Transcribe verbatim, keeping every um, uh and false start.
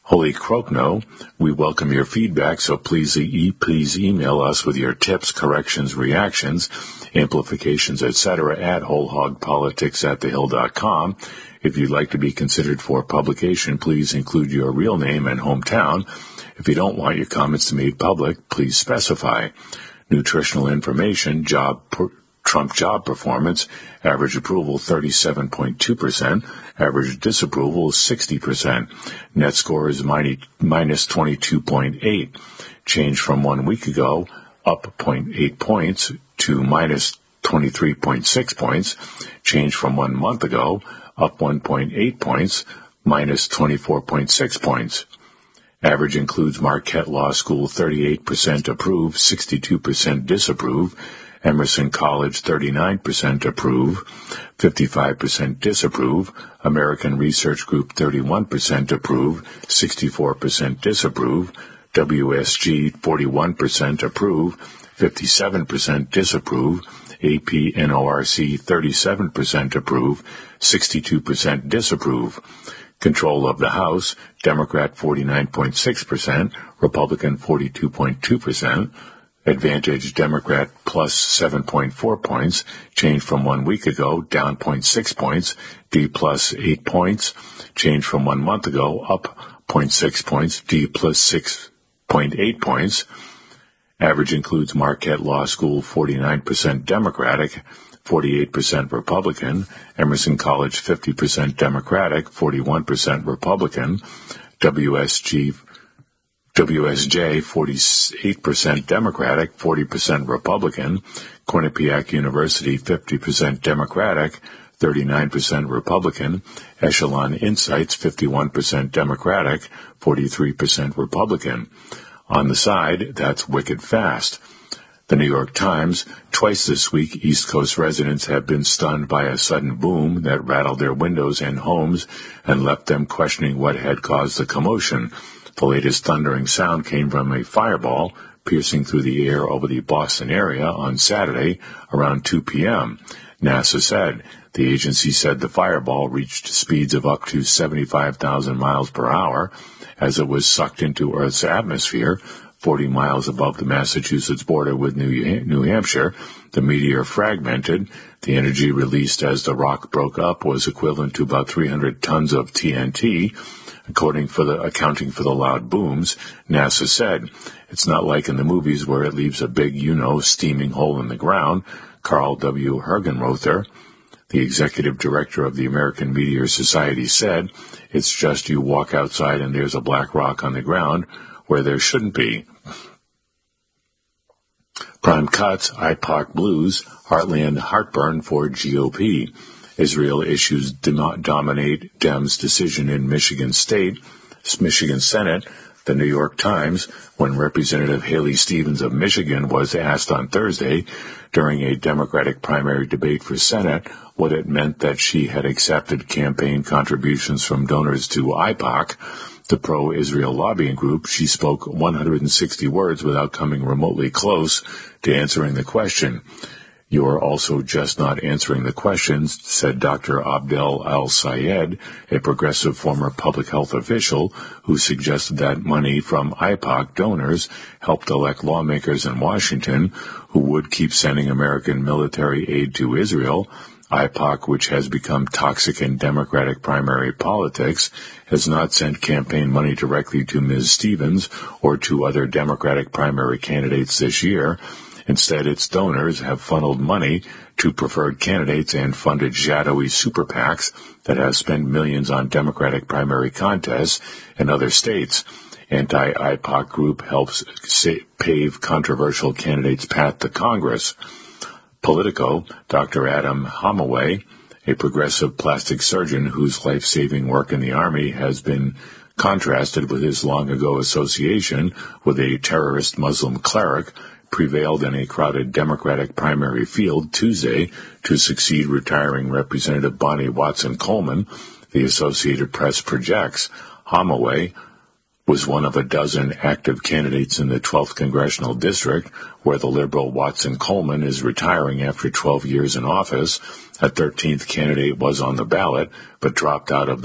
Holy Croakno, we welcome your feedback, so please e- please email us with your tips, corrections, reactions, amplifications, et cetera at wholehogpolitics at thehill dot com. If you'd like to be considered for publication, please include your real name and hometown. If you don't want your comments to be made public, please specify. Nutritional information, job per- Trump job performance, average approval thirty-seven point two percent, average disapproval sixty percent, net score is minus twenty-two point eight, change from one week ago, up zero point eight points to minus twenty-three point six points, change from one month ago, up one point eight points, minus twenty-four point six points. Average includes Marquette Law School thirty-eight percent approve, sixty-two percent disapprove, Emerson College thirty-nine percent approve, fifty-five percent disapprove, American Research Group thirty-one percent approve, sixty-four percent disapprove, W S G forty-one percent approve, fifty-seven percent disapprove, A P N O R C thirty-seven percent approve, sixty-two percent disapprove. Control of the House, Democrat forty-nine point six percent, Republican forty-two point two percent, Advantage Democrat plus seven point four points, change from one week ago, down zero point six points, D plus eight points, change from one month ago, up zero point six points, D plus six point eight points. Average includes Marquette Law School forty-nine percent Democratic, forty-eight percent Republican, Emerson College fifty percent Democratic, forty-one percent Republican, W S G W S J, forty-eight percent Democratic, forty percent Republican, Quinnipiac University, fifty percent Democratic, thirty-nine percent Republican, Echelon Insights, fifty-one percent Democratic, forty-three percent Republican. On the side, that's wicked fast. The New York Times, twice this week, East Coast residents have been stunned by a sudden boom that rattled their windows and homes and left them questioning what had caused the commotion. The latest thundering sound came from a fireball piercing through the air over the Boston area on Saturday around two p.m., NASA said. The agency said the fireball reached speeds of up to seventy-five thousand miles per hour as it was sucked into Earth's atmosphere, forty miles above the Massachusetts border with New, New Hampshire. The meteor fragmented. The energy released as the rock broke up was equivalent to about three hundred tons of T N T. According for the, accounting for the loud booms, NASA said, it's not like in the movies where it leaves a big, you know, steaming hole in the ground. Carl W. Hergenrother, the executive director of the American Meteor Society, said, it's just you walk outside and there's a black rock on the ground where there shouldn't be. Prime cuts, I P O C blues, Heartland heartburn for G O P. Israel issues dem- dominate Dems decision in Michigan State, Michigan Senate. The New York Times, when Representative Haley Stevens of Michigan was asked on Thursday during a Democratic primary debate for Senate what it meant that she had accepted campaign contributions from donors to I P O C, the pro-Israel lobbying group, she spoke one hundred sixty words without coming remotely close to answering the question. You're also just not answering the questions, said Doctor Abdel Al-Sayed, a progressive former public health official who suggested that money from I P O C donors helped elect lawmakers in Washington who would keep sending American military aid to Israel. I P O C, which has become toxic in Democratic primary politics, has not sent campaign money directly to Miz Stevens or to other Democratic primary candidates this year. Instead, its donors have funneled money to preferred candidates and funded shadowy super PACs that have spent millions on Democratic primary contests in other states. Anti-I P O C group helps pave controversial candidates' path to Congress. Politico, Doctor Adam Hamaway, a progressive plastic surgeon whose life-saving work in the Army has been contrasted with his long-ago association with a terrorist Muslim cleric, prevailed in a crowded Democratic primary field Tuesday to succeed retiring Representative Bonnie Watson-Coleman, the Associated Press projects. Hamaway was one of a dozen active candidates in the twelfth Congressional District, where the liberal Watson-Coleman is retiring after twelve years in office. A thirteenth candidate was on the ballot, but dropped out of the